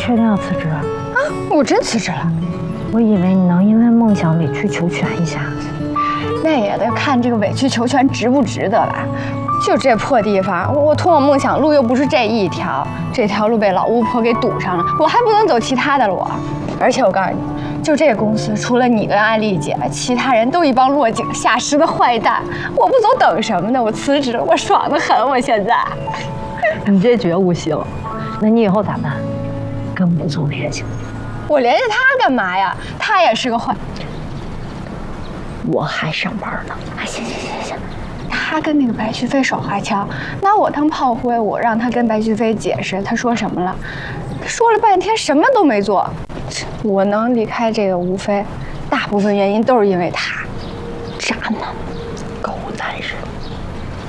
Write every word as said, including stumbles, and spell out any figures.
确定要辞职？啊， 我真辞职了。 我以为你能因为梦想委曲求全一下。 那也得看这个委曲求全值不值得吧。就这破地方，我通往梦想路又不是这一条，这条路被老巫婆给堵上了，我还不能走其他的路。而且我告诉你，就这个公司，除了你跟安丽姐，其他人都一帮落井下石的坏蛋。我不走等什么呢？我辞职，我爽得很。我现在， 你这觉悟行。那你以后咋办？跟吴总联系？ 我联系他干嘛呀？他也是个坏。 我还上班呢。哎，行行行行。 他跟那个白旭飞手还巧，拿我当炮灰。我让他跟白旭飞解释，他说什么了？说了半天什么都没做。我能离开这个吴飞，大部分原因都是因为他，渣男。